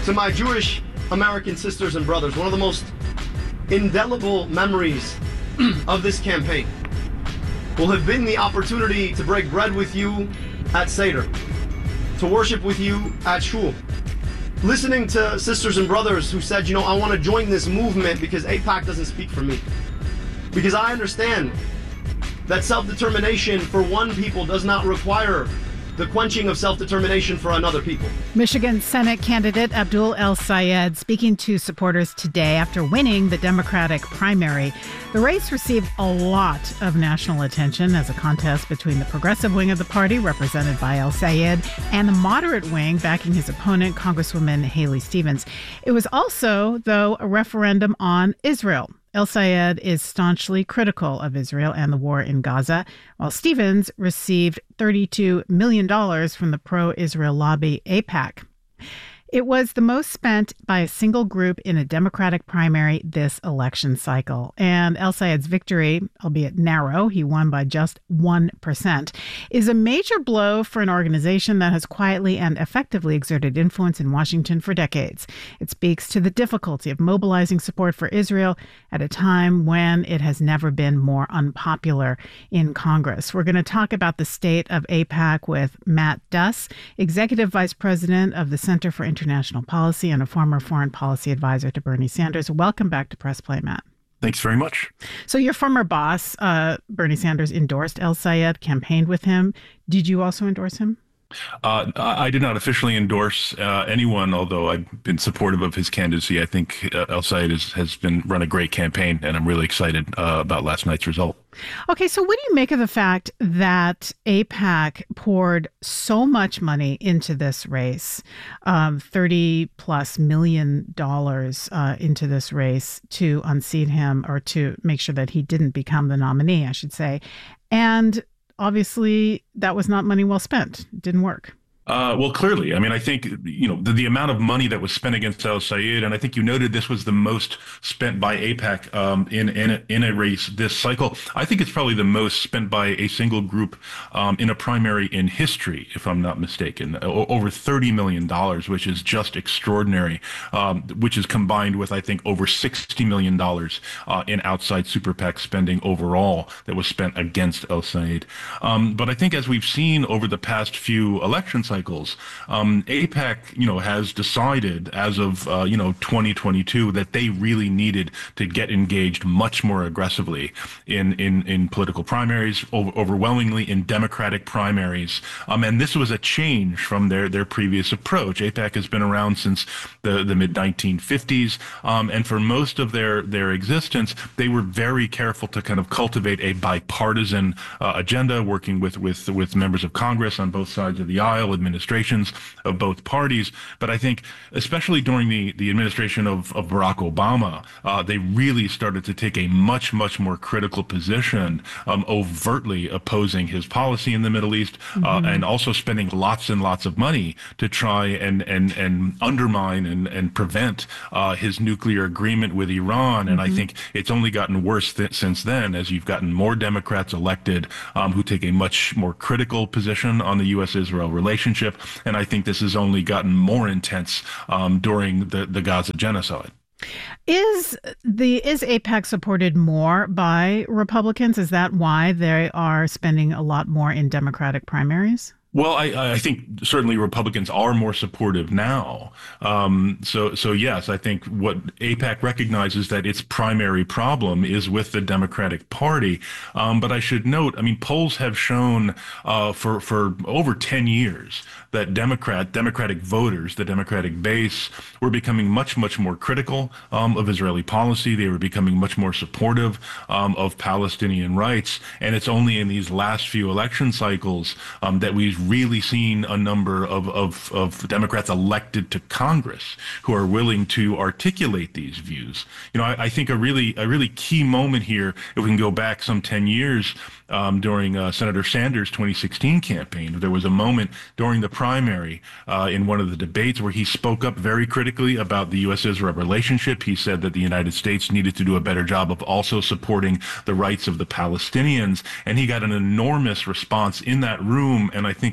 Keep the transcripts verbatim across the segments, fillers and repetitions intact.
To my Jewish American sisters and brothers, one of the most indelible memories of this campaign will have been the opportunity to break bread with you at Seder, to worship with you at Shul. Listening to sisters and brothers who said, you know, I want to join this movement because AIPAC doesn't speak for me. Because I understand that self-determination for one people does not require the quenching of self-determination for another people. Michigan Senate candidate Abdul El-Sayed speaking to supporters today after winning the Democratic primary. The race received a lot of national attention as a contest between the progressive wing of the party, represented by El-Sayed, and the moderate wing backing his opponent, Congresswoman Haley Stevens. It was also, though, a referendum on Israel. El-Sayed is staunchly critical of Israel and the war in Gaza, while Stevens received thirty-two million dollars from the pro-Israel lobby AIPAC. It was the most spent by a single group in a Democratic primary this election cycle. And El-Sayed's victory, albeit narrow, he won by just one percent, is a major blow for an organization that has quietly and effectively exerted influence in Washington for decades. It speaks to the difficulty of mobilizing support for Israel at a time when it has never been more unpopular in Congress. We're going to talk about the state of AIPAC with Matt Duss, Executive Vice President of the Center for International International Policy and a former foreign policy advisor to Bernie Sanders. Welcome back to Press Play, Matt. Thanks very much. So your former boss, uh, Bernie Sanders, endorsed El-Sayed, campaigned with him. Did you also endorse him? Uh, I did not officially endorse uh, anyone, although I've been supportive of his candidacy. I think uh, El-Sayed has, has been run a great campaign, and I'm really excited uh, about last night's result. Okay, so what do you make of the fact that AIPAC poured so much money into this race, um, thirty plus million dollars uh, into this race to unseat him, or to make sure that he didn't become the nominee, I should say, and obviously, that was not money well spent. It didn't work. Uh, well, clearly, I mean, I think, you know, the, the amount of money that was spent against El-Sayed, and I think you noted this was the most spent by AIPAC um, in in a, in a race this cycle. I think it's probably the most spent by a single group um, in a primary in history, if I'm not mistaken. O- over thirty million dollars, which is just extraordinary, um, which is combined with, I think, over sixty million dollars uh, in outside super PAC spending overall that was spent against El-Sayed. Um, but I think as we've seen over the past few elections, cycles. Um, AIPAC, you know, has decided as of, uh, you know, twenty twenty-two that they really needed to get engaged much more aggressively in, in, in political primaries, over, overwhelmingly in Democratic primaries. Um, and this was a change from their, their previous approach. AIPAC has been around since the, the mid nineteen fifties. Um, and for most of their, their existence, they were very careful to kind of cultivate a bipartisan uh, agenda, working with, with, with members of Congress on both sides of the aisle, administrations of both parties. But I think, especially during the, the administration of, of Barack Obama, uh, they really started to take a much, much more critical position, um, overtly opposing his policy in the Middle East, mm-hmm. uh, and also spending lots and lots of money to try and, and, and undermine and, and prevent uh, his nuclear agreement with Iran. Mm-hmm. And I think it's only gotten worse th- since then, as you've gotten more Democrats elected um, who take a much more critical position on the U S Israel relationship. And I think this has only gotten more intense um, during the, the Gaza genocide. Is the is AIPAC supported more by Republicans? Is that why they are spending a lot more in Democratic primaries? Well, I, I think certainly Republicans are more supportive now. Um, so, so yes, I think what AIPAC recognizes that its primary problem is with the Democratic Party. Um, but I should note, I mean, polls have shown uh, for for over ten years that Democrat Democratic voters, the Democratic base, were becoming much, much more critical um, of Israeli policy. They were becoming much more supportive um, of Palestinian rights. And it's only in these last few election cycles um, that we've really seen a number of, of, of Democrats elected to Congress who are willing to articulate these views. You know, I, I think a really a really key moment here, if we can go back some ten years, um, during uh, Senator Sanders' twenty sixteen campaign, there was a moment during the primary uh, in one of the debates where he spoke up very critically about the U S Israel relationship. He said that the United States needed to do a better job of also supporting the rights of the Palestinians, and he got an enormous response in that room, and I think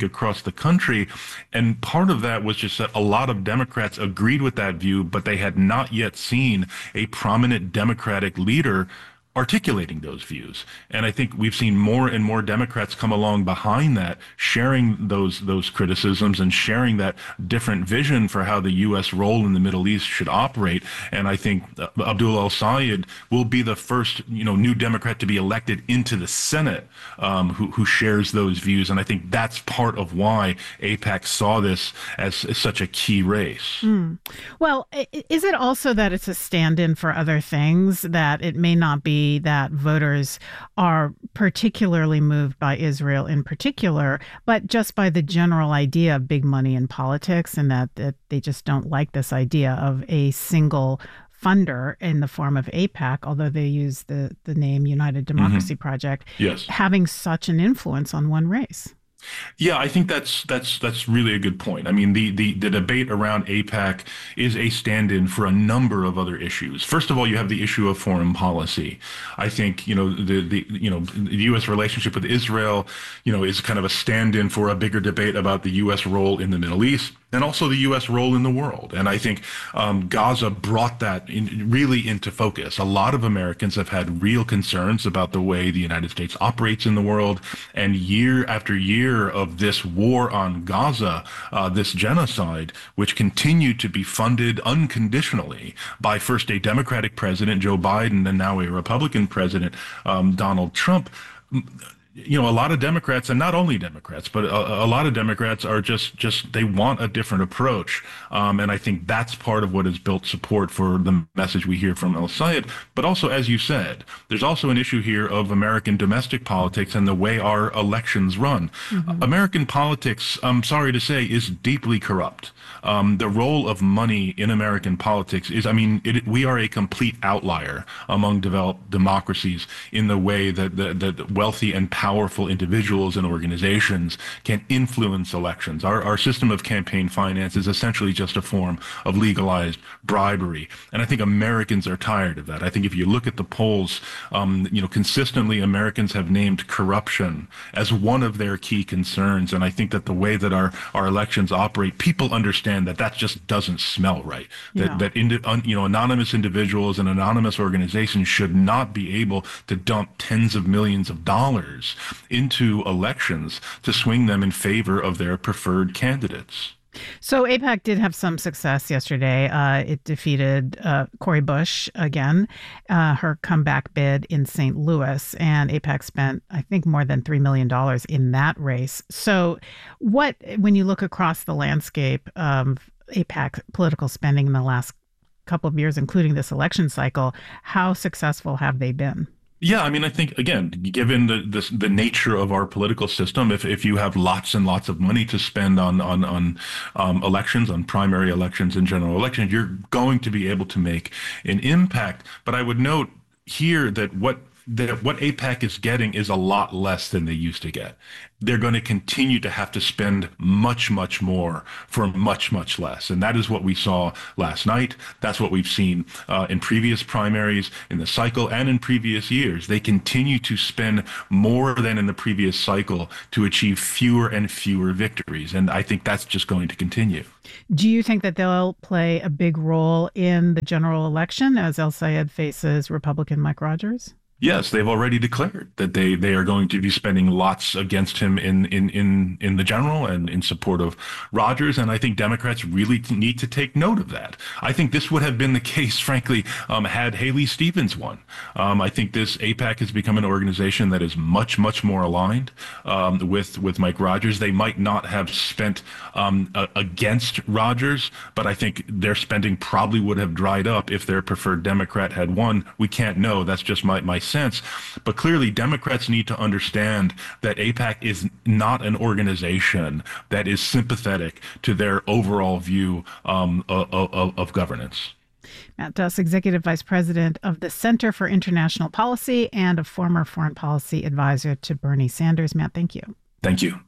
think, across the country. And part of that was just that a lot of Democrats agreed with that view, but they had not yet seen a prominent Democratic leader articulating those views. And I think we've seen more and more Democrats come along behind that, sharing those those criticisms and sharing that different vision for how the U S role in the Middle East should operate. And I think uh, Abdul El-Sayed will be the first, you know, new Democrat to be elected into the Senate um, who, who shares those views. And I think that's part of why AIPAC saw this as, as such a key race. Mm. Well, is it also that it's a stand-in for other things, that it may not be that voters are particularly moved by Israel in particular, but just by the general idea of big money in politics, and that, that they just don't like this idea of a single funder in the form of AIPAC, although they use the, the name United Democracy mm-hmm. Project, yes. having such an influence on one race? Yeah, I think that's that's that's really a good point. I mean, the, the, the debate around AIPAC is a stand-in for a number of other issues. First of all, you have the issue of foreign policy. I think, you know, the, the you know the U S relationship with Israel, you know, is kind of a stand-in for a bigger debate about the U S role in the Middle East, and also the U S role in the world. And I think um, Gaza brought that in, really into focus. A lot of Americans have had real concerns about the way the United States operates in the world. And year after year of this war on Gaza, uh, this genocide, which continued to be funded unconditionally by first a Democratic president, Joe Biden, and now a Republican president, um, Donald Trump, you know, a lot of Democrats, and not only Democrats, but a, a lot of Democrats are just, just they want a different approach. Um, and I think that's part of what has built support for the message we hear from El-Sayed. But also, as you said, there's also an issue here of American domestic politics and the way our elections run. Mm-hmm. American politics, I'm sorry to say, is deeply corrupt. Um, the role of money in American politics is, I mean, it, we are a complete outlier among developed democracies in the way that the, the wealthy and powerful individuals and organizations can influence elections. Our, our system of campaign finance is essentially just a form of legalized bribery. And I think Americans are tired of that. I think if you look at the polls, um, you know, consistently Americans have named corruption as one of their key concerns. And I think that the way that our, our elections operate, people understand that that just doesn't smell right. That, yeah. that indi- un, you know, anonymous individuals and anonymous organizations should not be able to dump tens of millions of dollars into elections to swing them in favor of their preferred candidates. So AIPAC did have some success yesterday. Uh, it defeated uh, Cori Bush again, uh, her comeback bid in Saint Louis, and AIPAC spent, I think, more than three million dollars in that race. So what, when you look across the landscape of AIPAC political spending in the last couple of years, including this election cycle, how successful have they been? Yeah, I mean, I think, again, given the, the the nature of our political system, if if you have lots and lots of money to spend on on on um, elections, on primary elections and general elections, you're going to be able to make an impact. But I would note here that what that what AIPAC is getting is a lot less than they used to get. They're going to continue to have to spend much, much more for much, much less. And that is what we saw last night. That's what we've seen uh, in previous primaries, in the cycle, and in previous years. They continue to spend more than in the previous cycle to achieve fewer and fewer victories. And I think that's just going to continue. Do you think that they'll play a big role in the general election as El-Sayed faces Republican Mike Rogers? Yes, they've already declared that they, they are going to be spending lots against him in, in, in, in the general and in support of Rogers. And I think Democrats really need to take note of that. I think this would have been the case, frankly, um, had Haley Stevens won. Um, I think this AIPAC has become an organization that is much, much more aligned um, with, with Mike Rogers. They might not have spent um, a, against Rogers, but I think their spending probably would have dried up if their preferred Democrat had won. We can't know. That's just my, my sense. But clearly, Democrats need to understand that AIPAC is not an organization that is sympathetic to their overall view um, of, of, of governance. Matt Duss, Executive Vice President of the Center for International Policy and a former foreign policy advisor to Bernie Sanders. Matt, thank you. Thank you.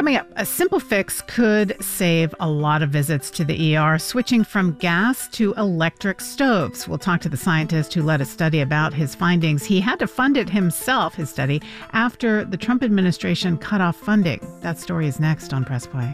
Coming up, a simple fix could save a lot of visits to the E R, switching from gas to electric stoves. We'll talk to the scientist who led a study about his findings. He had to fund it himself, his study, after the Trump administration cut off funding. That story is next on Press Play.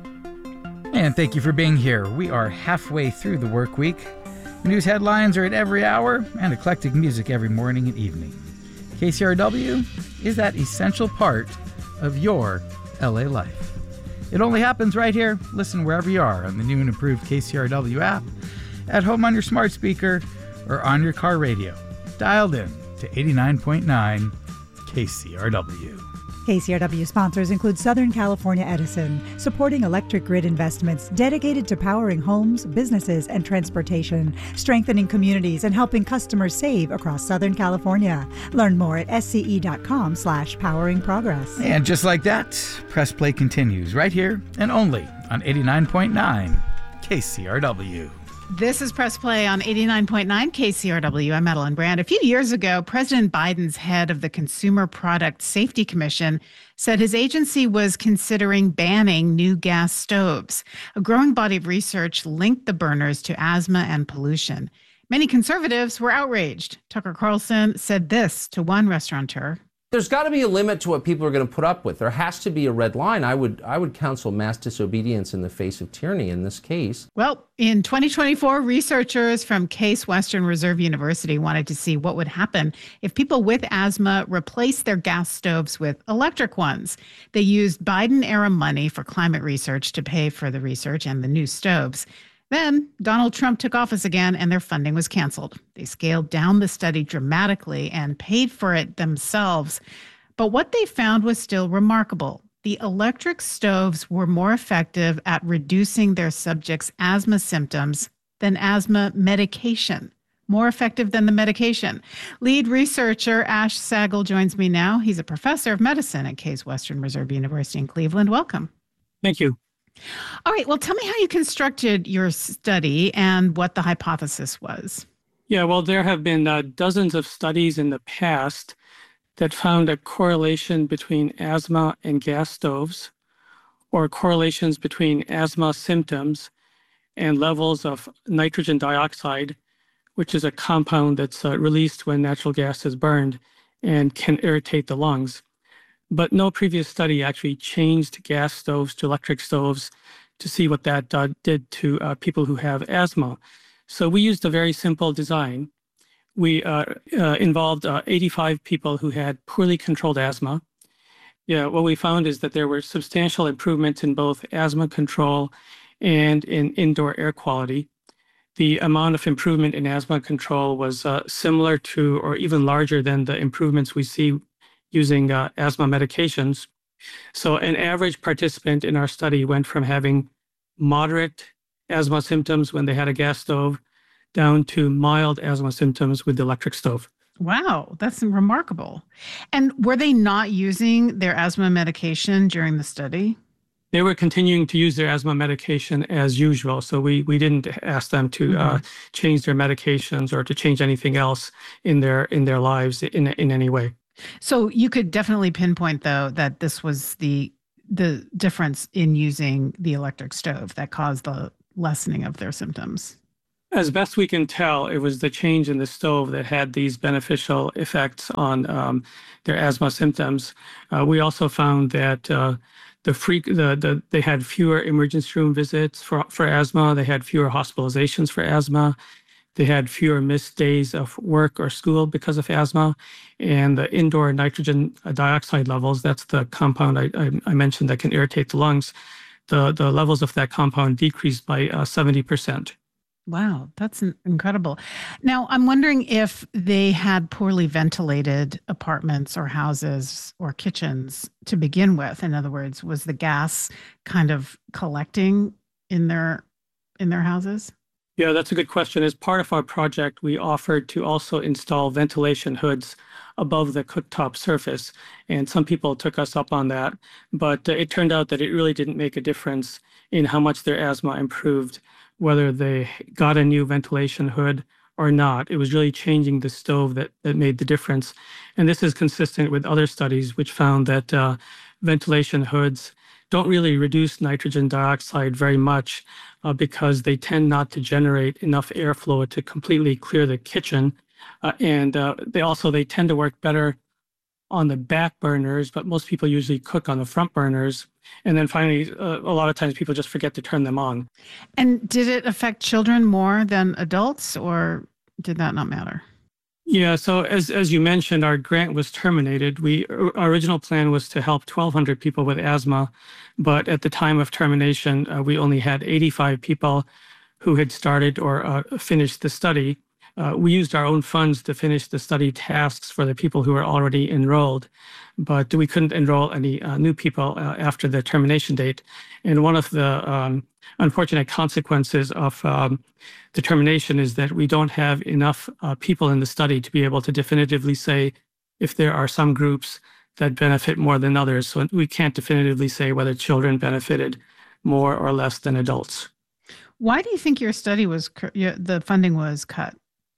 And thank you for being here. We are halfway through the work week. News headlines are at every hour, and eclectic music every morning and evening. K C R W is that essential part of your L A life. It only happens right here. Listen wherever you are on the new and improved K C R W app, at home on your smart speaker, or on your car radio. Dialed in to eighty-nine point nine K C R W. K C R W sponsors include Southern California Edison, supporting electric grid investments dedicated to powering homes, businesses, and transportation, strengthening communities, and helping customers save across Southern California. Learn more at sce.com slash powering progress. And just like that, Press Play continues right here and only on eighty-nine point nine K C R W. This is Press Play on eighty-nine point nine K C R W. I'm Madeline Brand. A few years ago, President Biden's head of the Consumer Product Safety Commission said his agency was considering banning new gas stoves. A growing body of research linked the burners to asthma and pollution. Many conservatives were outraged. Tucker Carlson said this to one restaurateur. There's got to be a limit to what people are going to put up with. There has to be a red line. I would I would counsel mass disobedience in the face of tyranny in this case. Well, in twenty twenty-four, researchers from Case Western Reserve University wanted to see what would happen if people with asthma replaced their gas stoves with electric ones. They used Biden-era money for climate research to pay for the research and the new stoves. Then Donald Trump took office again and their funding was canceled. They scaled down the study dramatically and paid for it themselves. But what they found was still remarkable. The electric stoves were more effective at reducing their subjects' asthma symptoms than asthma medication. More effective than the medication. Lead researcher Ash Sagal joins me now. He's a professor of medicine at Case Western Reserve University in Cleveland. Welcome. Thank you. All right. Well, tell me how you constructed your study and what the hypothesis was. Yeah, well, there have been uh, dozens of studies in the past that found a correlation between asthma and gas stoves, or correlations between asthma symptoms and levels of nitrogen dioxide, which is a compound that's uh, released when natural gas is burned and can irritate the lungs. But no previous study actually changed gas stoves to electric stoves to see what that uh, did to uh, people who have asthma. So we used a very simple design. We uh, uh, involved uh, eighty-five people who had poorly controlled asthma. Yeah, what we found is that there were substantial improvements in both asthma control and in indoor air quality. The amount of improvement in asthma control was uh, similar to or even larger than the improvements we see using uh, asthma medications. So an average participant in our study went from having moderate asthma symptoms when they had a gas stove down to mild asthma symptoms with the electric stove. Wow, that's remarkable. And were they not using their asthma medication during the study? They were continuing to use their asthma medication as usual. So we, we didn't ask them to mm-hmm. uh, change their medications or to change anything else in their in their lives in in any way. So you could definitely pinpoint, though, that this was the the difference in using the electric stove that caused the lessening of their symptoms. As best we can tell, it was the change in the stove that had these beneficial effects on um, their asthma symptoms. Uh, we also found that uh, the, free, the the they had fewer emergency room visits for, for asthma. They had fewer hospitalizations for asthma. They had fewer missed days of work or school because of asthma. And the indoor nitrogen dioxide levels, that's the compound I, I, I mentioned that can irritate the lungs, the, the levels of that compound decreased by uh, seventy percent. Wow, that's incredible. Now, I'm wondering if they had poorly ventilated apartments or houses or kitchens to begin with. In other words, was the gas kind of collecting in their in their houses? Yeah, that's a good question. As part of our project, we offered to also install ventilation hoods above the cooktop surface. And some people took us up on that. But uh, it turned out that it really didn't make a difference in how much their asthma improved, whether they got a new ventilation hood or not. It was really changing the stove that, that made the difference. And this is consistent with other studies which found that uh, ventilation hoods don't really reduce nitrogen dioxide very much uh, because they tend not to generate enough airflow to completely clear the kitchen. Uh, and uh, they also, they tend to work better on the back burners, but most people usually cook on the front burners. And then finally, uh, a lot of times people just forget to turn them on. And did it affect children more than adults, or did that not matter? Yeah, so as as you mentioned, our grant was terminated. We Our original plan was to help twelve hundred people with asthma, but at the time of termination, uh, we only had eighty-five people who had started or uh, finished the study. Uh, we used our own funds to finish the study tasks for the people who were already enrolled, but we couldn't enroll any uh, new people uh, after the termination date. And one of the um, unfortunate consequences of um, the termination is that we don't have enough uh, people in the study to be able to definitively say if there are some groups that benefit more than others. So we can't definitively say whether children benefited more or less than adults. Why do you think your study was, the funding was cut?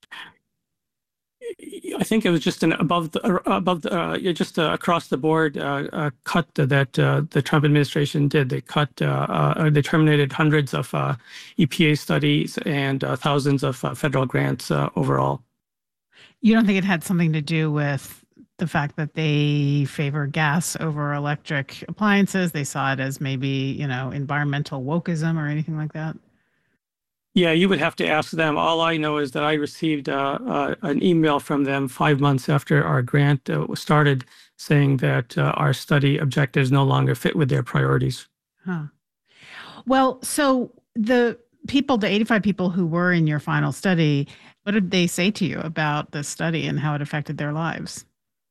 I think it was just an above the above the uh, just uh, across the board uh, uh, cut that uh, the Trump administration did. They cut, uh, uh, they terminated hundreds of uh, E P A studies and uh, thousands of uh, federal grants uh, overall. You don't think it had something to do with the fact that they favor gas over electric appliances? They saw it as maybe, you know, environmental wokeism or anything like that? Yeah, you would have to ask them. All I know is that I received uh, uh, an email from them five months after our grant uh, was started saying that uh, our study objectives no longer fit with their priorities. Huh. Well, so the people, the eighty-five people who were in your final study, what did they say to you about the study and how it affected their lives?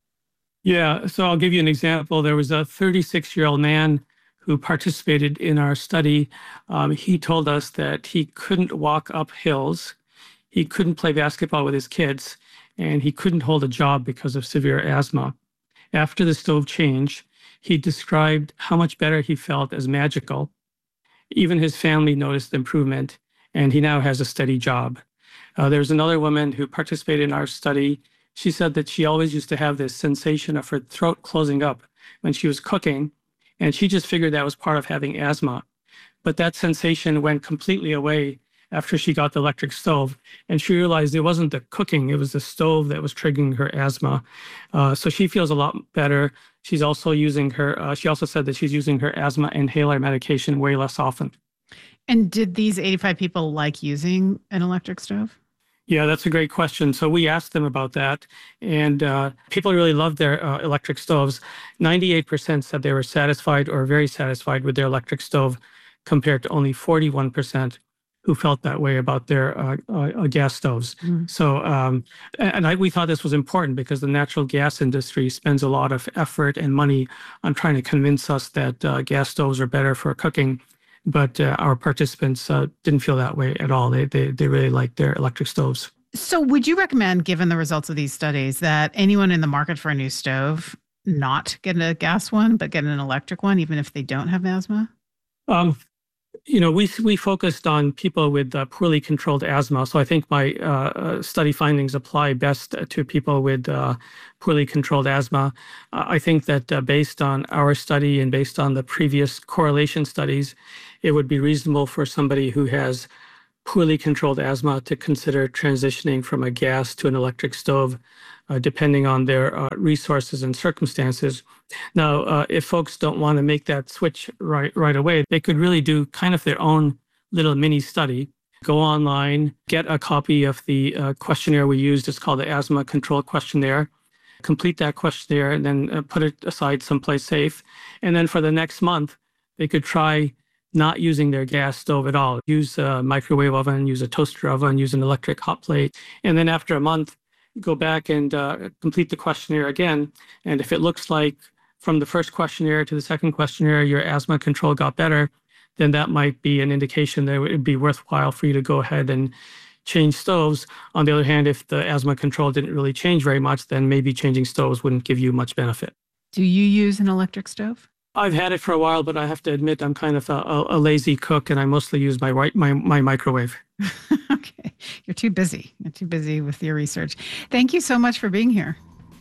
Yeah, so I'll give you an example. There was a thirty-six-year-old man who participated in our study. Um, he told us that he couldn't walk up hills, he couldn't play basketball with his kids, and he couldn't hold a job because of severe asthma. After the stove change, he described how much better he felt as magical. Even his family noticed improvement, and he now has a steady job. Uh, there's another woman who participated in our study. She said that she always used to have this sensation of her throat closing up when she was cooking, and she just figured that was part of having asthma. But that sensation went completely away after she got the electric stove. And she realized it wasn't the cooking, it was the stove that was triggering her asthma. Uh, so she feels a lot better. She's also using her, uh, she also said that she's using her asthma inhaler medication way less often. And did these eighty-five people like using an electric stove? Yeah, that's a great question. So we asked them about that, and uh, people really loved their uh, electric stoves. ninety-eight percent said they were satisfied or very satisfied with their electric stove, compared to only forty-one percent who felt that way about their uh, uh, gas stoves. Mm. So, um, and I, we thought this was important because the natural gas industry spends a lot of effort and money on trying to convince us that uh, gas stoves are better for cooking. But uh, our participants uh, didn't feel that way at all. They, they they really liked their electric stoves. So would you recommend, given the results of these studies, that anyone in the market for a new stove not get a gas one, but get an electric one, even if they don't have asthma? Um, you know, we we focused on people with uh, poorly controlled asthma. So I think my uh, study findings apply best to people with uh, poorly controlled asthma. Uh, I think that uh, based on our study and based on the previous correlation studies, it would be reasonable for somebody who has poorly controlled asthma to consider transitioning from a gas to an electric stove, uh, depending on their uh, resources and circumstances. Now, uh, if folks don't want to make that switch right right away, they could really do kind of their own little mini study. Go online, get a copy of the uh, questionnaire we used. It's called the Asthma Control Questionnaire. Complete that questionnaire and then uh, put it aside someplace safe. And then for the next month, they could try not using their gas stove at all. Use a microwave oven, use a toaster oven, use an electric hot plate. And then after a month, go back and uh, complete the questionnaire again. And if it looks like from the first questionnaire to the second questionnaire, your asthma control got better, then that might be an indication that it would be worthwhile for you to go ahead and change stoves. On the other hand, if the asthma control didn't really change very much, then maybe changing stoves wouldn't give you much benefit. Do you use an electric stove? I've had it for a while, but I have to admit I'm kind of a, a, a lazy cook, and I mostly use my my my microwave. Okay, you're too busy. You're too busy with your research. Thank you so much for being here.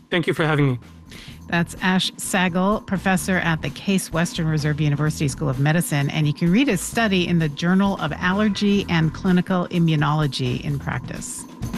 Thank you for having me. That's Ash Sagal, professor at the Case Western Reserve University School of Medicine, and you can read his study in the Journal of Allergy and Clinical Immunology in Practice.